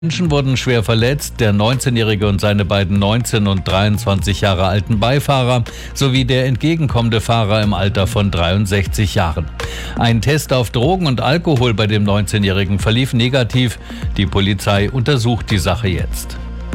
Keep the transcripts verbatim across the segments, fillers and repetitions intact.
Menschen wurden schwer verletzt, der neunzehnjährige und seine beiden neunzehn und dreiundzwanzig Jahre alten Beifahrer sowie der entgegenkommende Fahrer im Alter von dreiundsechzig Jahren. Ein Test auf Drogen und Alkohol bei dem neunzehnjährigen verlief negativ. Die Polizei untersucht die Sache jetzt.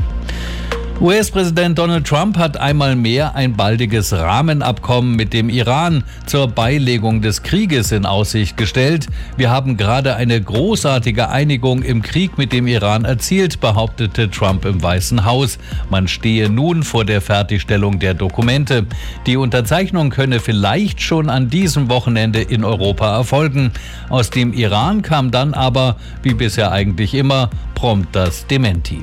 U S-Präsident Donald Trump hat einmal mehr ein baldiges Rahmenabkommen mit dem Iran zur Beilegung des Krieges in Aussicht gestellt. Wir haben gerade eine großartige Einigung im Krieg mit dem Iran erzielt, behauptete Trump im Weißen Haus. Man stehe nun vor der Fertigstellung der Dokumente. Die Unterzeichnung könne vielleicht schon an diesem Wochenende in Europa erfolgen. Aus dem Iran kam dann aber, wie bisher eigentlich immer, prompt das Dementi.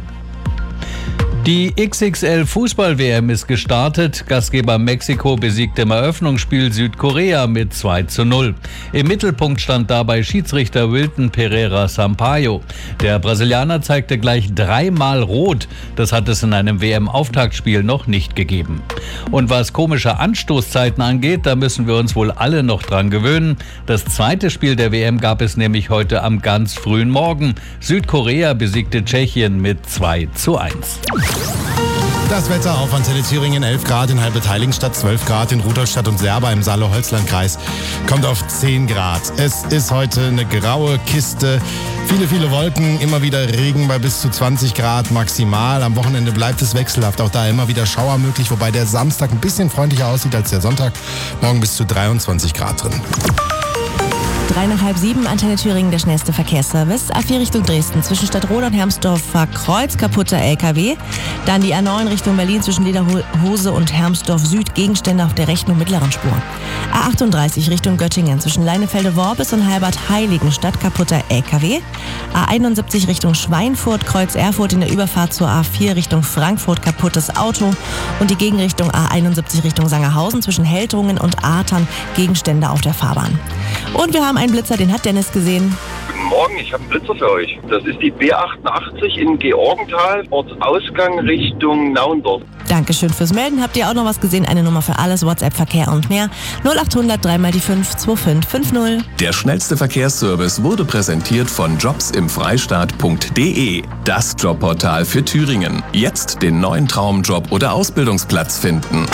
Die X X L-Fußball-W M ist gestartet. Gastgeber Mexiko besiegte im Eröffnungsspiel Südkorea mit zwei zu null. Im Mittelpunkt stand dabei Schiedsrichter Wilton Pereira Sampaio. Der Brasilianer zeigte gleich dreimal rot. Das hat es in einem W M-Auftaktspiel noch nicht gegeben. Und was komische Anstoßzeiten angeht, da müssen wir uns wohl alle noch dran gewöhnen. Das zweite Spiel der W M gab es nämlich heute am ganz frühen Morgen. Südkorea besiegte Tschechien mit zwei zu eins. Das Wetter auf Antenne Thüringen, elf Grad in Halbert-Heiligenstadt, zwölf Grad in Rudolstadt und Serba im Saale-Holzland-Kreis, kommt auf zehn Grad. Es ist heute eine graue Kiste, viele, viele Wolken, immer wieder Regen bei bis zu zwanzig Grad maximal. Am Wochenende bleibt es wechselhaft, auch da immer wieder Schauer möglich, wobei der Samstag ein bisschen freundlicher aussieht als der Sonntag. Morgen bis zu dreiundzwanzig Grad drin. Drei nach halb sieben, Antenne Thüringen, der schnellste Verkehrsservice. A vier Richtung Dresden, zwischen Stadtroda und Hermsdorfer Kreuz, kaputter L K W. Dann die A neun Richtung Berlin, zwischen Lederhose und Hermsdorf Süd, Gegenstände auf der rechten und mittleren Spur. A achtunddreißig Richtung Göttingen, zwischen Leinefelde-Worbis und Halbert-Heiligenstadt, kaputter L K W. A einundsiebzig Richtung Schweinfurt, Kreuz Erfurt in der Überfahrt zur A vier Richtung Frankfurt, kaputtes Auto. Und die Gegenrichtung A einundsiebzig Richtung Sangerhausen, zwischen Heldrungen und Artern, Gegenstände auf der Fahrbahn. Und wir haben einen Blitzer, den hat Dennis gesehen. Guten Morgen, ich habe einen Blitzer für euch. Das ist die B achtundachtzig in Georgenthal, Ortsausgang Richtung Naundorf. Dankeschön fürs Melden. Habt ihr auch noch was gesehen? Eine Nummer für alles, WhatsApp, Verkehr und mehr. null achthundert drei mal die fünf zwei fünf fünf null. Der schnellste Verkehrsservice wurde präsentiert von jobs im freistaat punkt de. Das Jobportal für Thüringen. Jetzt den neuen Traumjob oder Ausbildungsplatz finden.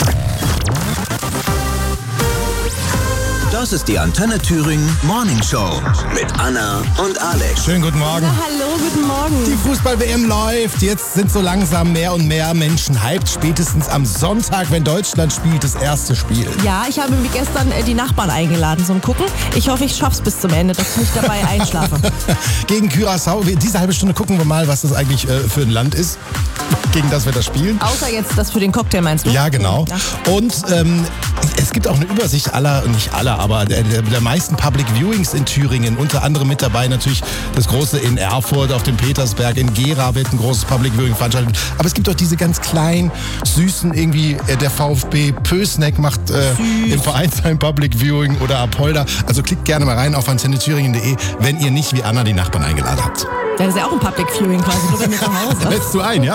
Das ist die Antenne Thüringen Morning Show mit Anna und Alex. Schönen guten Morgen. Na, hallo, guten Morgen. Die Fußball-W M läuft. Jetzt sind so langsam mehr und mehr Menschen hyped. Spätestens am Sonntag, wenn Deutschland spielt, das erste Spiel. Ja, ich habe mir gestern äh, die Nachbarn eingeladen zum Gucken. Ich hoffe, ich schaff's bis zum Ende, dass ich nicht dabei einschlafe. Gegen Curaçao. Wir- Diese halbe Stunde gucken wir mal, was das eigentlich äh, für ein Land ist, gegen das wir das spielen. Außer jetzt das für den Cocktail, meinst du? Ja, genau. Ja. Und ähm, es gibt auch eine Übersicht aller, nicht aller, aber der, der, der meisten Public Viewings in Thüringen. Unter anderem mit dabei natürlich das große in Erfurt, auf dem Petersberg, in Gera wird ein großes Public Viewing veranstaltet. Aber es gibt auch diese ganz kleinen, süßen, irgendwie äh, der VfB Pößneck macht äh, im Vereinsheim Public Viewing oder Apolda. Also klickt gerne mal rein auf antenne thüringen punkt de, wenn ihr nicht wie Anna die Nachbarn eingeladen habt. Das ist ja auch ein Public Viewing quasi, nur bei mir zu Hause. Lädst du ein, ja?